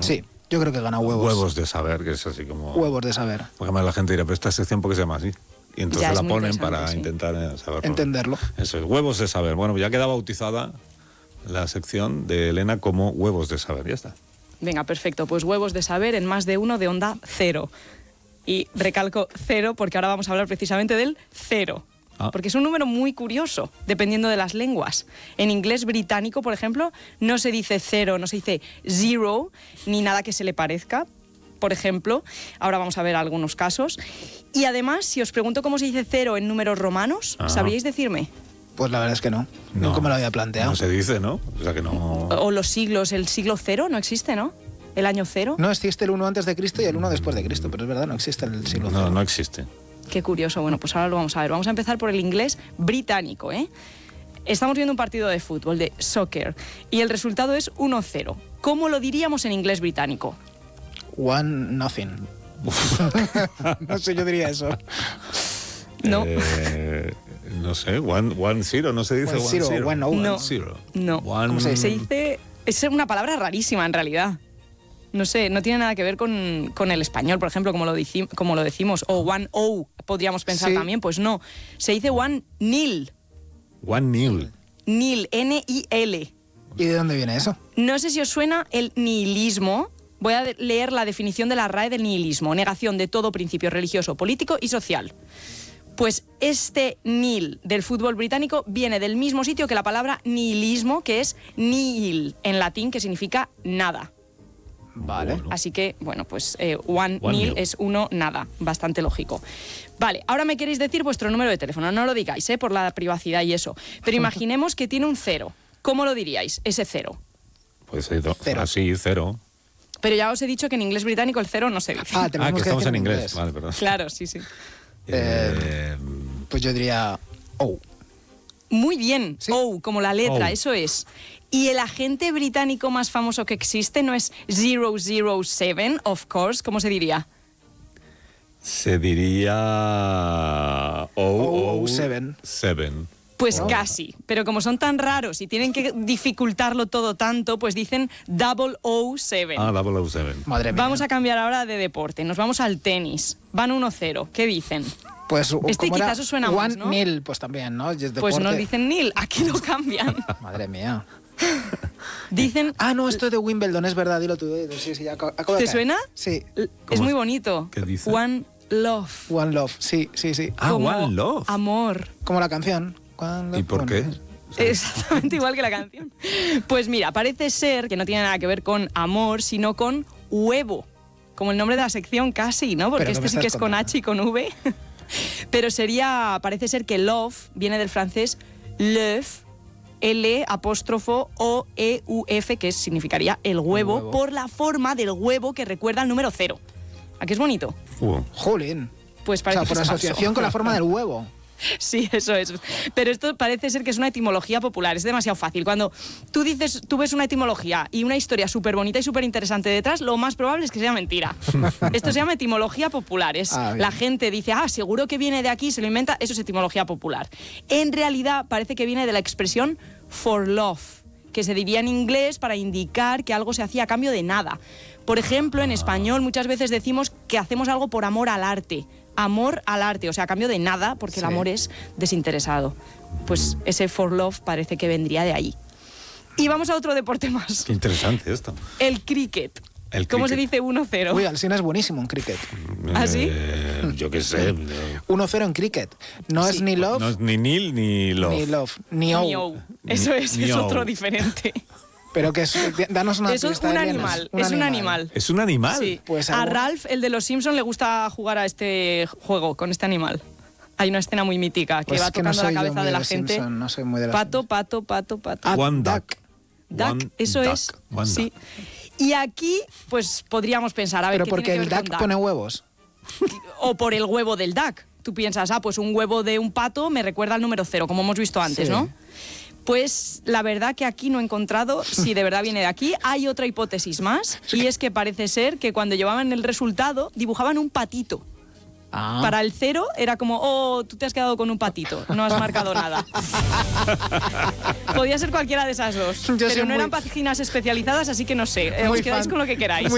Sí, yo creo que gana huevos. Huevos de saber, que es así como... Huevos de saber. Porque además la gente dirá, pero esta sección, ¿por qué se llama así? Y entonces la ponen para intentar saberlo. Entenderlo. Eso es, huevos de saber. Bueno, ya queda bautizada la sección de Elena como huevos de saber. Ya está. Venga, perfecto. Pues huevos de saber en Más de Uno de Onda Cero. Y recalco cero porque ahora vamos a hablar precisamente del cero. Porque es un número muy curioso, dependiendo de las lenguas. En inglés británico, por ejemplo, no se dice cero, no se dice zero, ni nada que se le parezca. Por ejemplo, ahora vamos a ver algunos casos. Y además, si os pregunto cómo se dice cero en números romanos, ¿sabríais decirme? Pues la verdad es que no. Nunca me lo había planteado. No se dice, ¿no? O sea que no... O los siglos, el siglo cero no existe, ¿no? El año cero. No existe el 1 antes de Cristo y el 1 después de Cristo, pero es verdad, no existe el siglo cero. No existe. Qué curioso. Bueno, pues ahora lo vamos a ver. Vamos a empezar por el inglés británico, ¿eh? Estamos viendo un partido de fútbol, de soccer, y el resultado es 1-0. ¿Cómo lo diríamos en inglés británico? 1-0. No sé, yo diría eso. No. No sé, 1-0, no se dice 1-0. 1-0. No. ¿Cómo se dice? Es una palabra rarísima en realidad. No sé, no tiene nada que ver con el español, por ejemplo, como lo decimos. O 1-0, podríamos pensar también. Pues no. Se dice 1-0. 1-0. Nil, N-I-L. ¿Y de dónde viene eso? No sé si os suena el nihilismo. Voy a leer la definición de la RAE del nihilismo. Negación de todo principio religioso, político y social. Pues este nil del fútbol británico viene del mismo sitio que la palabra nihilismo, que es nihil, en latín, que significa nada. Vale. Bueno. Así que, bueno, pues one nil es uno nada, bastante lógico. Vale, ahora me queréis decir vuestro número de teléfono, no lo digáis, por la privacidad y eso. Pero imaginemos que tiene un cero. ¿Cómo lo diríais, ese cero? Pues así, cero. Pero ya os he dicho que en inglés británico el cero no se dice. Que estamos en inglés. Vale, perdón. Claro, sí. Pues yo diría O. Muy bien, ¿Sí? O, como la letra, eso es. Y el agente británico más famoso que existe no es 007, of course, ¿cómo se diría? Se diría 007. Pues casi, pero como son tan raros y tienen que dificultarlo todo tanto, pues dicen 007. 007. Madre mía. Vamos a cambiar ahora de deporte, nos vamos al tenis. Van 1-0, ¿qué dicen? Pues quizás os suena más, ¿no? 1-0, pues también, ¿no? Pues no dicen nil, aquí lo cambian. Madre mía. Dicen... no, esto es de Wimbledon, es verdad, dilo tú. Sí, ya acabo de ¿Te caer. suena? Sí. Es muy bonito. ¿Qué dice? One Love. One Love, sí. Como One Love. amor. Como la canción. ¿Y por qué? Exactamente igual que la canción. Pues mira, parece ser que no tiene nada que ver con amor, sino con huevo. Como el nombre de la sección casi, ¿no? Porque este sí que es con H y con V. Pero parece ser que love viene del francés l'œuf, L''O'-E-U-F, que significaría el huevo, por la forma del huevo que recuerda al número 0. ¿A qué es bonito? Jolín. Pues parece por que es asociación falso. con la forma del huevo. Sí, eso es. Pero esto parece ser que es una etimología popular, es demasiado fácil. Cuando tú ves una etimología y una historia súper bonita y súper interesante detrás, lo más probable es que sea mentira. Esto se llama etimología popular. La gente dice, seguro que viene de aquí, se lo inventa, eso es etimología popular. En realidad parece que viene de la expresión for love, que se diría en inglés para indicar que algo se hacía a cambio de nada. Por ejemplo, en español muchas veces decimos que hacemos algo por amor al arte. Amor al arte, o sea, a cambio de nada, porque el amor es desinteresado. Pues ese for love parece que vendría de ahí. Y vamos a otro deporte más. Qué interesante esto. El cricket. ¿Cómo se dice 1-0? Uy, Alsina es buenísimo en cricket. ¿Ah, sí? Yo qué sé. 1-0 en cricket. No es ni love. No es ni nil ni love. Ni love. Ni O. Eso es otro diferente. Pero que danos una Eso es pista. un animal. Es un animal. ¿Es un animal? Sí. Pues a Ralph, el de los Simpsons, le gusta jugar a este juego con este animal. Hay una escena muy mítica que va tocando la cabeza de la gente. Simpson, no soy muy de los Pato. One duck. Duck, eso es. Sí. Y aquí, pues podríamos pensar, a ver, pero ¿qué porque tiene el que ver duck con pone huevos. O por el huevo del duck. Tú piensas, pues un huevo de un pato me recuerda al número 0, como hemos visto antes, Sí. ¿no? Pues la verdad que aquí no he encontrado si de verdad viene de aquí. Hay otra hipótesis más, y es que parece ser que cuando llevaban el resultado dibujaban un patito. Para el 0 era como, tú te has quedado con un patito, no has marcado nada. Podía ser cualquiera de esas dos, pero no eran páginas especializadas, así que no sé, os quedáis con lo que queráis.